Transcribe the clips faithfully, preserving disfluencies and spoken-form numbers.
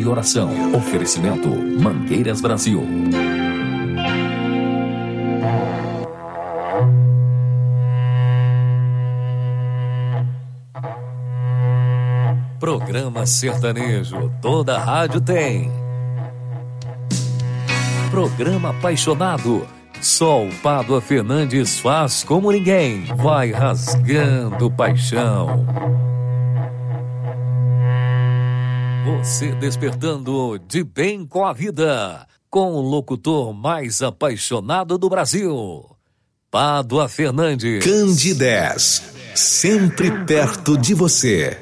e oração. Oferecimento Mangueiras Brasil. Programa sertanejo, toda rádio tem. Programa apaixonado, só o Pádua Fernandes faz como ninguém. Vai rasgando paixão. Você despertando de bem com a vida, com o locutor mais apaixonado do Brasil, Pádua Fernandes. Candidez, sempre perto de você.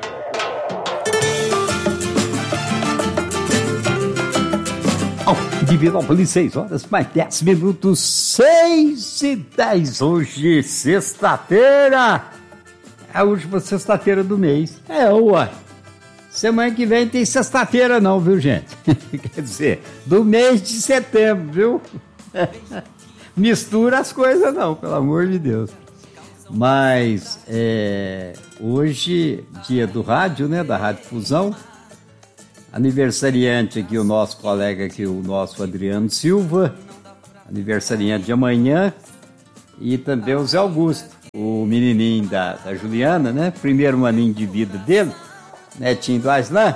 Divinópolis, seis horas, mais dez minutos, seis e dez. Hoje, sexta-feira. É a última sexta-feira do mês. É, ué. Semana que vem tem sexta-feira não, viu, gente? Quer dizer, do mês de setembro, viu? Mistura as coisas não, pelo amor de Deus. Mas, é, hoje, dia do rádio, né, da Rádio Fusão. Aniversariante aqui, o nosso colega aqui, o nosso Adriano Silva, aniversariante de amanhã, e também o Zé Augusto, o menininho da, da Juliana, né? Primeiro aninho de vida dele, netinho do Aslan.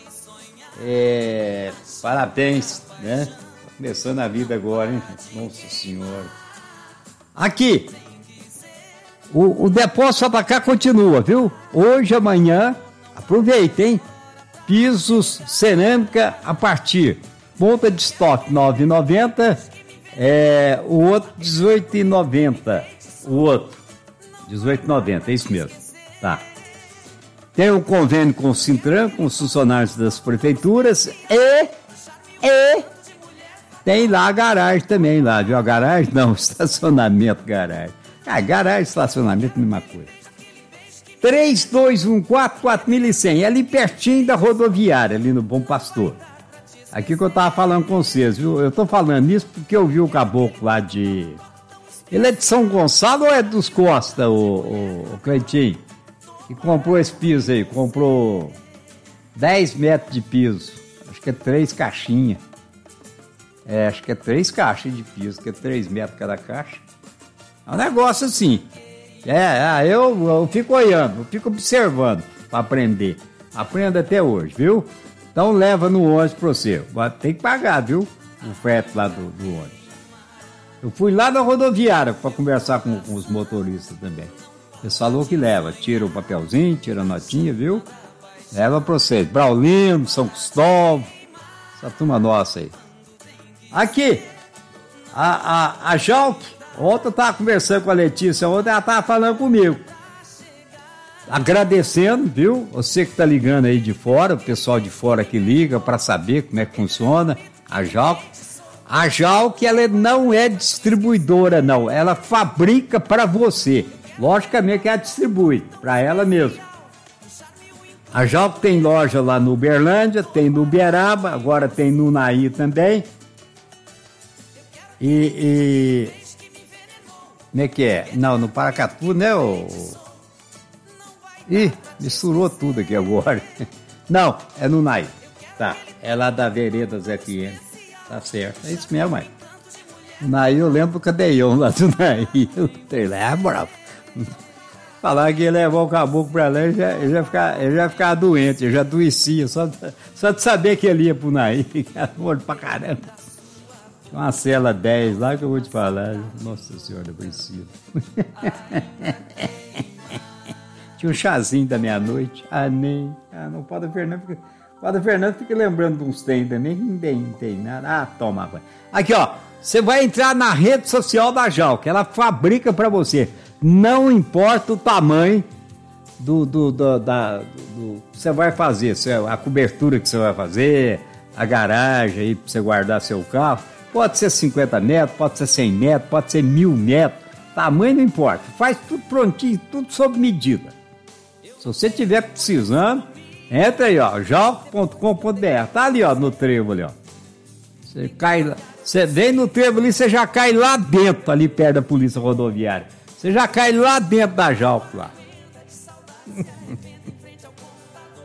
É, parabéns, né? Começando a vida agora, hein? Nossa Senhora. Aqui, o, o depósito para cá continua, viu? Hoje, amanhã, aproveita, hein? Pisos, cerâmica a partir. Ponta de estoque nove reais e noventa centavos. É, o outro dezoito reais e noventa centavos. O outro dezoito reais e noventa centavos, é isso mesmo. Tá. Tem um convênio com o Sintran, com os funcionários das prefeituras. E, e tem lá a garagem também, lá, viu? A garagem não, estacionamento, garagem. Ah, garagem, estacionamento, mesma coisa. três dois um quatro, quatro mil e cem, é ali pertinho da rodoviária, ali no Bom Pastor. Aqui que eu tava falando com vocês, viu? Eu tô falando isso porque eu vi o caboclo lá de... Ele é de São Gonçalo ou é dos Costa, o, o, o Cleitinho? Que comprou esse piso aí, comprou dez metros de piso, acho que é três caixinhas. É, acho que é três caixas de piso, que é três metros cada caixa. É um negócio assim. É, eu, eu fico olhando, eu fico observando para aprender. Aprendo até hoje, viu? Então leva no ônibus para você. Tem que pagar, viu? O frete lá do, do ônibus. Eu fui lá na rodoviária para conversar com, com os motoristas também. Eles falou que leva, tira o papelzinho, tira a notinha, viu? Leva para vocês. Braulino, São Cristóvão, essa turma nossa aí. Aqui, a, a, a Jalk. Ontem eu estava conversando com a Letícia, ontem ela estava falando comigo. Agradecendo, viu? Você que está ligando aí de fora, o pessoal de fora que liga para saber como é que funciona a Jalk. A Jalk, ela não é distribuidora, não. Ela fabrica para você. Logicamente que ela distribui, para ela mesmo. A Jalk tem loja lá no Uberlândia, tem no Uberaba, agora tem no Naí também. E... e... Como é que é? Não, no Paracatu, né? O... Ih, misturou tudo aqui agora. Não, é no Naí. Tá, é lá da Veredas F M. Tá certo, é isso mesmo, aí. O Naí, eu lembro do Cadeião lá do Naí. Eu sei lá, bravo. Falar que ele levou o caboclo pra lá, ele já, ele já, ficava, ele já ficava doente, ele já adoecia. Só, só de saber que ele ia pro Naí, amor pra caramba. Uma cela dez lá que eu vou te falar. Nossa Senhora, Priscila. Tinha um chazinho da meia-noite. Ah, nem. Ah, não pode Fernando. Fica, pode Fernando fica lembrando de uns tem também. Não tem, não tem nada. Ah, toma. Aqui, ó. Você vai entrar na rede social da Jalk. Ela fabrica pra você. Não importa o tamanho do, do, do, da, do que você vai fazer. A cobertura que você vai fazer. A garagem aí pra você guardar seu carro. Pode ser cinquenta metros, pode ser cem metros, pode ser mil metros. Tamanho não importa. Faz tudo prontinho, tudo sob medida. Se você estiver precisando, entra aí, ó, jalk ponto com ponto b r. Tá ali, ó, no trevo ali, ó. Você cai lá. Você vem no trevo ali, você já cai lá dentro, ali perto da polícia rodoviária. Você já cai lá dentro da Jalk lá.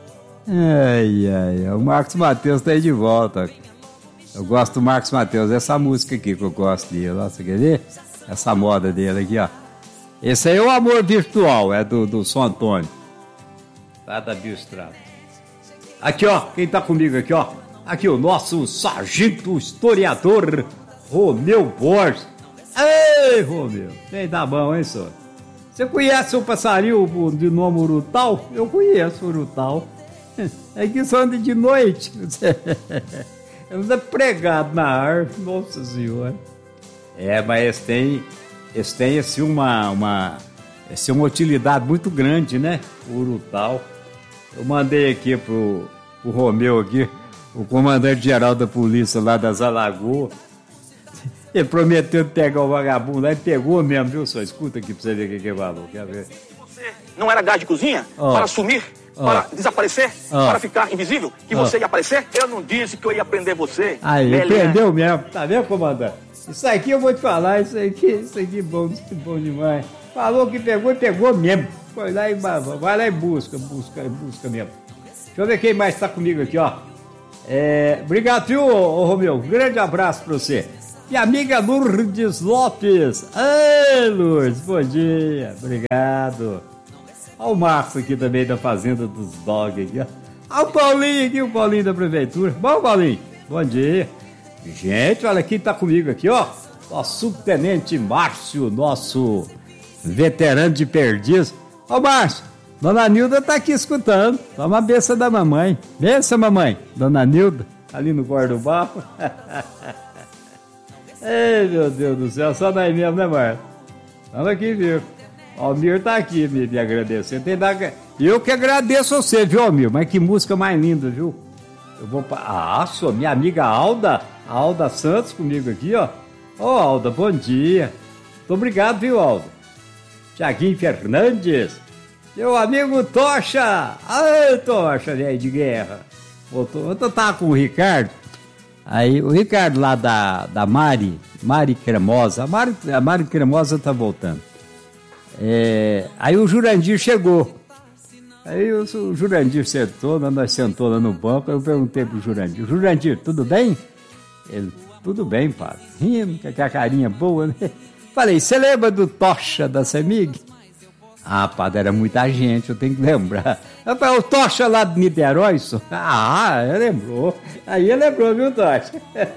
Ai, ai, ai. O Marcos Mateus tá aí de volta. Eu gosto do Marcos Mateus, essa música aqui que eu gosto dele. Você quer ver? Essa moda dele aqui, ó. Esse aí é o Amor Virtual, é do, do São Antônio. Tá da Biostrada. Aqui, ó, quem tá comigo aqui, ó. Aqui o nosso sargento historiador Romeu Borges. Ei, Romeu, quem tá bom, hein, senhor? Você conhece o passarinho de nome Urutau? Eu conheço o Urutau. É que só anda de noite. Anda pregado na árvore, nossa senhora. É, mas eles têm, eles têm assim, uma, uma, assim, uma utilidade muito grande, né? O Urutau. Eu mandei aqui pro, pro Romeu aqui, o comandante-geral da polícia lá das Alagoas. Ele prometeu pegar o vagabundo lá e pegou mesmo, viu? Só escuta aqui pra você ver o que que é valor. Quer ver? Você não era gás de cozinha oh. para sumir, oh. para desaparecer, oh. para ficar invisível, que oh. você ia aparecer? Eu não disse que eu ia prender você. Aí, ele prendeu mesmo. Tá vendo, comandante? Isso aqui eu vou te falar, isso aqui, isso aqui é bom, isso é bom demais. Falou que pegou e pegou mesmo. Foi lá e vai lá e busca, busca, busca mesmo. Deixa eu ver quem mais tá comigo aqui, ó. É, obrigado, viu, ô, ô, Romeu? Um grande abraço pra você. Minha amiga Lourdes Lopes. Ei, Lourdes, bom dia. Obrigado. Olha o Marcos aqui também da Fazenda dos Dogs aqui, ó. Olha o Paulinho aqui, o Paulinho da Prefeitura. Bom, Paulinho, bom dia. Gente, olha quem tá comigo aqui, ó. Nosso subtenente Márcio, nosso veterano de Perdiz. Ô, Márcio, Dona Nilda tá aqui escutando. Toma a benção da mamãe. Benção, mamãe. Dona Nilda, ali no Guarda do Barro. Ei, meu Deus do céu, só nós mesmo, né, Márcio? Vamos aqui, viu? O Almir tá aqui me, me agradecendo. Tem dar... Eu que agradeço a você, viu, Almir? Mas que música mais linda, viu? Eu vou pra... Ah, sua minha amiga Alda, Alda Santos comigo aqui, ó. Ô, oh, Alda, bom dia. Muito obrigado, viu, Alda? Tiaguinho Fernandes. Meu amigo Tocha. Ai, Tocha, velho de guerra. Voltou. Eu tava com o Ricardo. Aí, o Ricardo lá da, da Mari, Mari Cremosa. A Mari, a Mari Cremosa tá voltando. É, aí o Jurandir chegou. Aí o, o Jurandir sentou, nós sentou lá no banco, eu perguntei pro Jurandir, Jurandir, tudo bem? Ele, tudo bem, padre. Rindo, com a carinha boa, né? Falei, você lembra do Tocha da Semig? Ah, padre, era muita gente, eu tenho que lembrar. Eu falei, o Tocha lá de Niterói, isso? Ah, ele lembrou. Aí ele lembrou, viu, Tocha?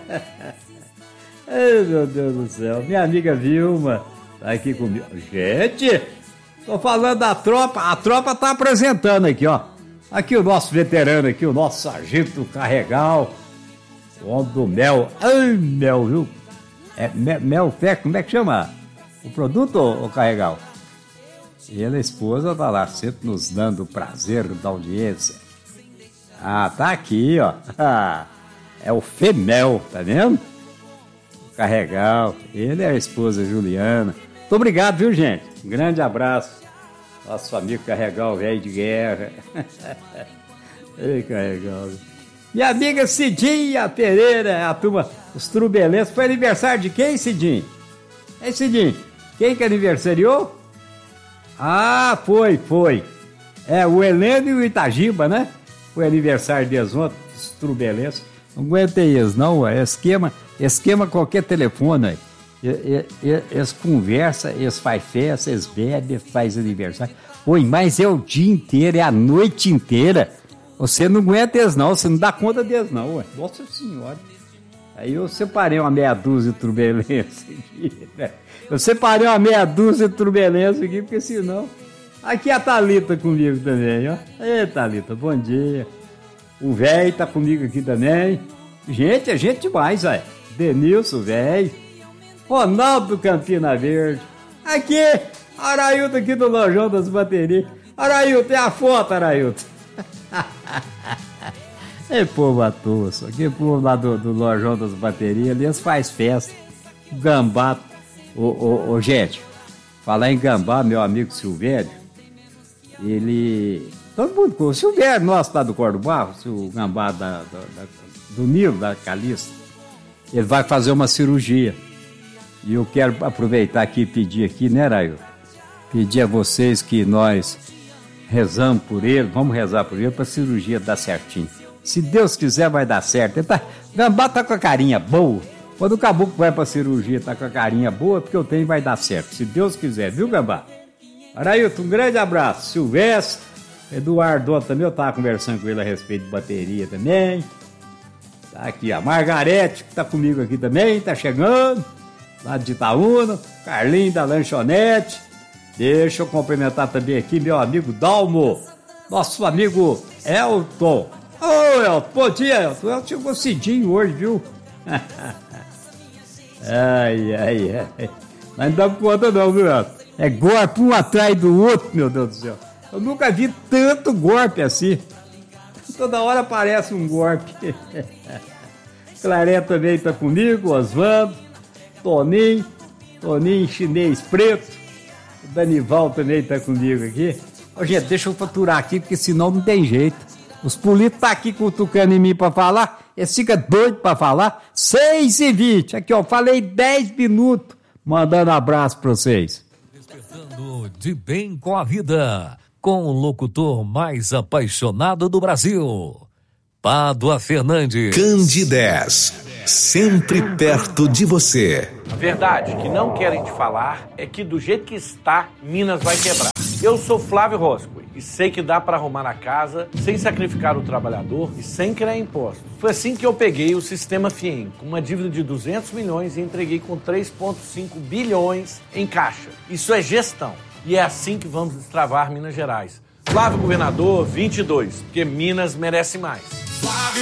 Ai, meu Deus do céu. Minha amiga Vilma tá aqui comigo. Gente, tô falando da tropa, a tropa tá apresentando aqui, ó. Aqui o nosso veterano aqui, o nosso sargento Carregal, o homem do mel. Ai, mel, viu? É mel, mel fé, como é que chama? O produto, ô Carregal? E ele, a esposa, tá lá sempre nos dando o prazer da audiência. Ah, tá aqui, ó. É o Femel, tá vendo? O Carregal. Ele é a esposa Juliana. Muito obrigado, viu, gente? Um grande abraço. Nosso amigo Carregal, velho de guerra. Ei, Carregal. Minha amiga Cidinha Pereira, a turma, os trubelenses. Foi aniversário de quem, Cidinho? Ei, Cidinho, quem que aniversariou? Ah, foi, foi. É, o Heleno e o Itagiba, né? Foi aniversário deles ontem, os trubelenses. Não aguentei eles, não, é esquema, esquema qualquer telefone, aí. Eles conversam, eles fazem festa, eles bebem, fazem aniversário. Oi, mas é o dia inteiro, é a noite inteira. Você não aguenta eles, não, você não dá conta deles, não, ué. Nossa Senhora. Aí eu separei uma meia dúzia de trubelenses aqui, né? Eu separei uma meia dúzia de trubelenses aqui, porque senão... Aqui a Thalita comigo também, ó. Ei, Thalita, bom dia. O velho tá comigo aqui também. Gente, é gente demais, velho. Denilson, velho. Ronaldo Campina Verde. Aqui, Arailton aqui do Lojão das Baterias. Arailton, tem a foto, Arailton. É povo à toa, só que povo lá do, do Lojão das Baterias, ali eles fazem festa. Gambá. Ô, ô, ô, gente, falar em gambá, meu amigo Silvério, ele... Todo mundo conhece. O Silvério nosso lá do Cordo Barro, o gambá da, da, da, do Nilo, da Calista, ele vai fazer uma cirurgia. E eu quero aproveitar aqui e pedir aqui, né, Raio? Pedir a vocês que nós rezamos por ele, vamos rezar por ele para a cirurgia dar certinho. Se Deus quiser, vai dar certo. Ele tá, Gambá tá com a carinha boa. Quando o caboclo vai para a cirurgia, tá com a carinha boa, porque eu tenho vai dar certo. Se Deus quiser, viu, Gambá? Arailton, um grande abraço. Silvestre, Eduardo também, eu tava conversando com ele a respeito de bateria também. Tá aqui a Margarete, que tá comigo aqui também, tá chegando. Lá de Itaúna, Carlinho da Lanchonete. Deixa eu cumprimentar também aqui meu amigo Dalmo, nosso amigo Elton. Ô, oh, Elton, bom dia, Elton. O Elton chegou cedinho hoje, viu? Ai, ai, ai. Mas não dá conta não, viu, Elton? É golpe um atrás do outro, meu Deus do céu. Eu nunca vi tanto golpe assim. Toda hora aparece um golpe. Claré também tá comigo, Osvaldo, Toninho, Toninho chinês preto, o Danival também tá comigo aqui. Ô, gente, deixa eu faturar aqui, porque senão não tem jeito. Os políticos tá aqui cutucando em mim pra falar, eles ficam doidos pra falar. seis e vinte, aqui ó, falei dez minutos, mandando abraço pra vocês. Despertando de bem com a vida, com o locutor mais apaixonado do Brasil, Pádua Fernandes. Candidez, sempre perto de você. A verdade que não querem te falar é que do jeito que está, Minas vai quebrar. Eu sou Flávio Roscoe e sei que dá para arrumar a casa sem sacrificar o trabalhador e sem criar impostos. Foi assim que eu peguei o Sistema Fiem, com uma dívida de duzentos milhões e entreguei com três vírgula cinco bilhões em caixa. Isso é gestão. E é assim que vamos destravar Minas Gerais. Flávio Governador vinte e dois, porque Minas merece mais.